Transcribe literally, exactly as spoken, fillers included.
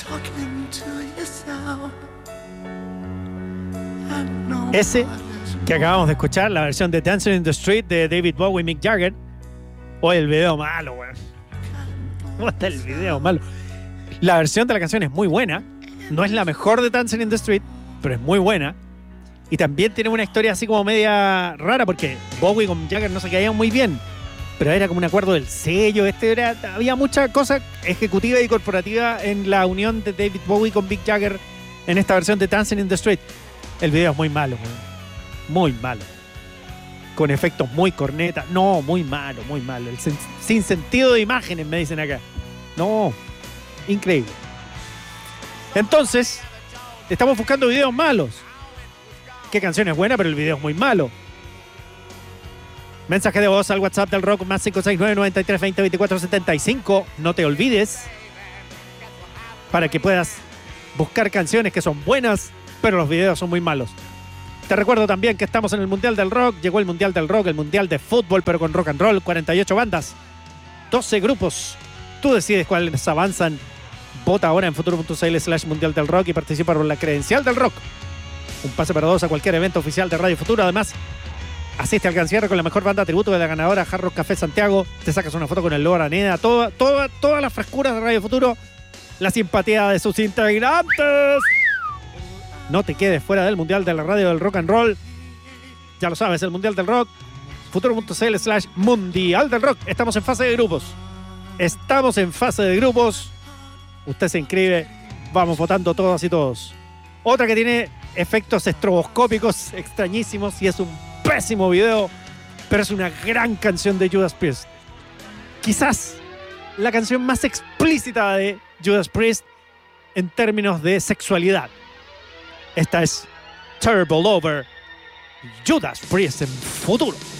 Ese que acabamos de escuchar, la versión de Dancing in the Street de David Bowie y Mick Jagger. O el video malo, weón. ¿Cómo está el video malo? La versión de la canción es muy buena. No es la mejor de Dancing in the Street, pero es muy buena. Y también tiene una historia así como media rara, porque Bowie con Jagger no se caían muy bien, pero era como un acuerdo del sello. Este era, había mucha cosa ejecutiva y corporativa en la unión de David Bowie con Mick Jagger en esta versión de Dancing in the Street. El video es muy malo, muy malo, con efectos muy corneta. No, muy malo, muy malo. El sen- sin sentido de imágenes, me dicen acá. No, increíble. Entonces, estamos buscando videos malos. Qué canción es buena, pero el video es muy malo. Mensaje de voz al WhatsApp del Rock más cinco seis nueve, nueve tres dos cero, dos cuatro siete cinco. No te olvides, para que puedas buscar canciones que son buenas, pero los videos son muy malos. Te recuerdo también que estamos en el Mundial del Rock. Llegó el Mundial del Rock, el Mundial de Fútbol, pero con rock and roll. cuarenta y ocho bandas, doce grupos. Tú decides cuáles avanzan. Vota ahora en futuro.cl slash Mundial del Rock y participa por la credencial del Rock. Un pase para dos a cualquier evento oficial de Radio Futuro. Además, asiste al gran cierre con la mejor banda tributo de la ganadora, Hard Rock Café Santiago. Te sacas una foto con el logo Araneda. Toda, toda, todas las frescuras de Radio Futuro. La simpatía de sus integrantes. No te quedes fuera del Mundial de la Radio del Rock and Roll. Ya lo sabes, el Mundial del Rock. Futuro.cl slash Mundial del Rock. Estamos en fase de grupos. Estamos en fase de grupos. Usted se inscribe. Vamos votando todas y todos. Otra que tiene efectos estroboscópicos extrañísimos y es un pésimo video, pero es una gran canción de Judas Priest. Quizás la canción más explícita de Judas Priest en términos de sexualidad. Esta es Terrible Lover, Judas Priest en Futuro.